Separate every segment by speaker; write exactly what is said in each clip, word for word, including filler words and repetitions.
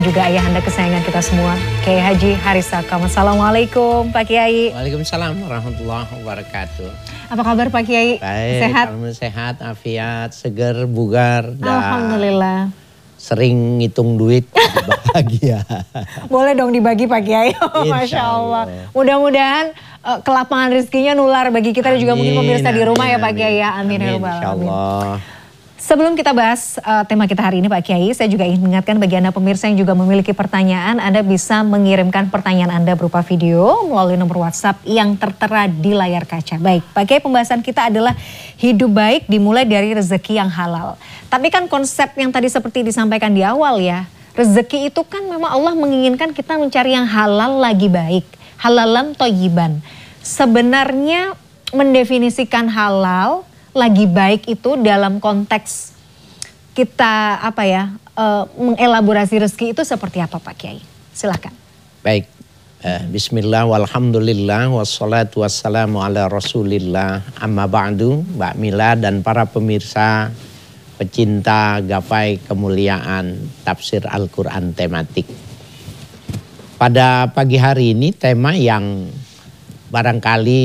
Speaker 1: Juga ayahanda kesayangan kita semua, Kiai Haji Haris Sakam. Assalamualaikum Pak Kiai.
Speaker 2: Waalaikumsalam warahmatullahi wabarakatuh.
Speaker 1: Apa kabar Pak Kiai?
Speaker 2: Baik,
Speaker 1: sehat?
Speaker 2: Alhamdulillah sehat, afiat, seger, bugar.
Speaker 1: Alhamdulillah.
Speaker 2: Sering ngitung duit, bahagia.
Speaker 1: Boleh dong dibagi Pak Kiai, oh, Masya Allah. Mudah-mudahan uh, kelapangan rezekinya nular bagi kita dan juga mungkin pemirsa di rumah ya Pak Kiai ya. Amin ya rabbal alamin. Sebelum kita bahas uh, tema kita hari ini Pak Kiai, saya juga ingin mengingatkan bagi Anda pemirsa yang juga memiliki pertanyaan, Anda bisa mengirimkan pertanyaan Anda berupa video melalui nomor WhatsApp yang tertera di layar kaca. Baik, Pak Kiai, pembahasan kita adalah hidup baik dimulai dari rezeki yang halal. Tapi kan konsep yang tadi seperti disampaikan di awal ya, rezeki itu kan memang Allah menginginkan kita mencari yang halal lagi baik, halalan thayyiban. Sebenarnya mendefinisikan halal lagi baik itu dalam konteks kita apa ya uh, mengelaborasi rezeki itu seperti apa Pak Kiai? Silakan.
Speaker 2: Baik, uh, Bismillah, walhamdulillah, wassalatu wassalamu ala rasulillah, amma ba'du, Mbak Mila dan para pemirsa pecinta gapai kemuliaan tafsir Al-Quran tematik. Pada pagi hari ini tema yang barangkali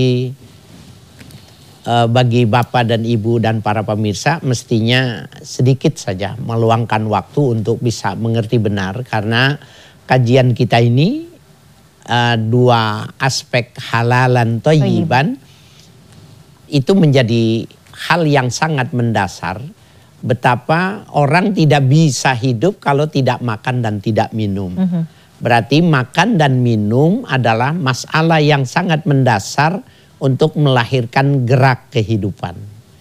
Speaker 2: bagi Bapak dan Ibu dan para pemirsa mestinya sedikit saja meluangkan waktu untuk bisa mengerti benar. Karena kajian kita ini uh, dua aspek halalan thayyiban itu menjadi hal yang sangat mendasar. Betapa orang tidak bisa hidup kalau tidak makan dan tidak minum. Uh-huh. Berarti makan dan minum adalah masalah yang sangat mendasar untuk melahirkan gerak kehidupan.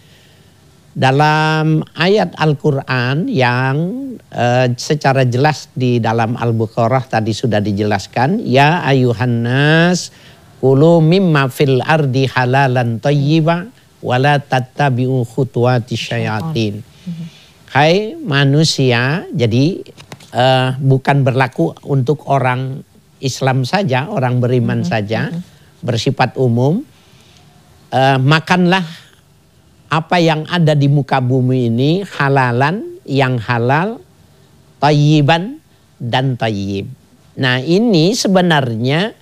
Speaker 2: Dalam ayat Al-Quran yang uh, secara jelas di dalam Al-Baqarah tadi sudah dijelaskan. Ya ayuhan nas kulu mimma fil ardi halalan thayyiba wala tattabi'u khutuwati syayatin. Hai manusia, jadi uh, bukan berlaku untuk orang Islam saja, orang beriman mm-hmm. saja, bersifat umum. Uh, makanlah apa yang ada di muka bumi ini halalan, yang halal, thayyiban dan thayyib. Nah ini sebenarnya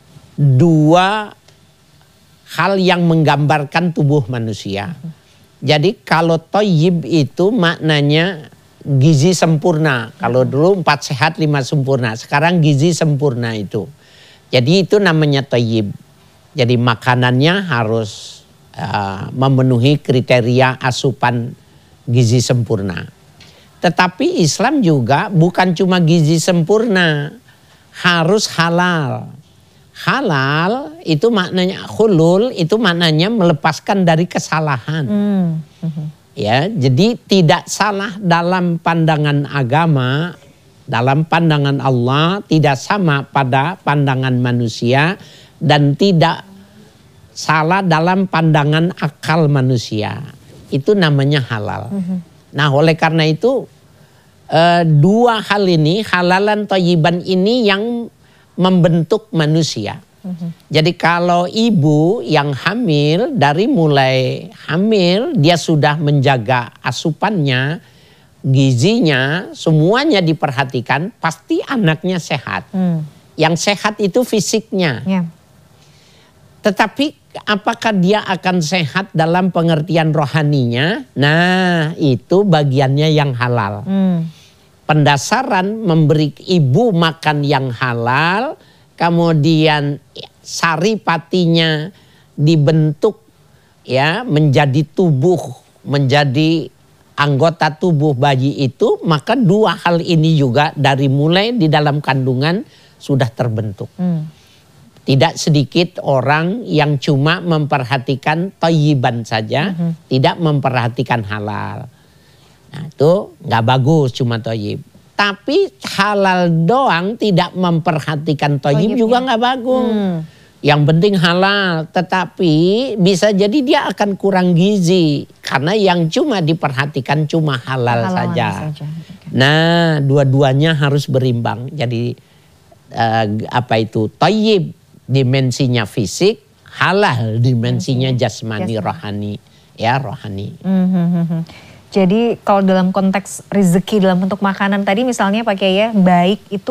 Speaker 2: dua hal yang menggambarkan tubuh manusia. Jadi kalau thayyib itu maknanya gizi sempurna. Kalau dulu empat sehat lima sempurna, sekarang gizi sempurna itu. Jadi itu namanya thayyib. Jadi makanannya harus uh, memenuhi kriteria asupan gizi sempurna. Tetapi Islam juga bukan cuma gizi sempurna, harus halal. Halal itu maknanya khulul, itu maknanya melepaskan dari kesalahan. Hmm. Uh-huh. Ya, jadi tidak salah dalam pandangan agama, dalam pandangan Allah, tidak sama pada pandangan manusia. Dan tidak salah dalam pandangan akal manusia. Itu namanya halal. Mm-hmm. Nah oleh karena itu e, dua hal ini, halalan thayyiban ini yang membentuk manusia. Mm-hmm. Jadi kalau ibu yang hamil, dari mulai hamil dia sudah menjaga asupannya, gizinya, semuanya diperhatikan, pasti anaknya sehat. Mm. Yang sehat itu fisiknya. Yeah. Tetapi apakah dia akan sehat dalam pengertian rohaninya? Nah itu bagiannya yang halal. Hmm. Pendasaran memberi ibu makan yang halal, kemudian saripatinya dibentuk ya menjadi tubuh, menjadi anggota tubuh bayi itu, maka dua hal ini juga dari mulai di dalam kandungan sudah terbentuk. Hmm. Tidak sedikit orang yang cuma memperhatikan thayyiban saja, uh-huh. tidak memperhatikan halal. Nah itu nggak bagus cuma thayyib. Tapi halal doang tidak memperhatikan thayyib juga nggak bagus. Hmm. Yang penting halal, tetapi bisa jadi dia akan kurang gizi. Karena yang cuma diperhatikan cuma halal, halal saja. saja. Nah dua-duanya harus berimbang. Jadi uh, apa itu thayyib dimensinya fisik, halal dimensinya jasmani, jasmani. rohani, ya rohani. Mm-hmm.
Speaker 1: Jadi kalau dalam konteks rezeki dalam bentuk makanan tadi misalnya Pak Kiai ya, baik itu